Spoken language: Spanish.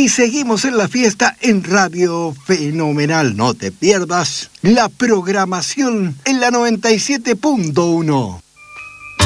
y seguimos en la fiesta en Radio Fenomenal. No te pierdas la programación en la 97.1.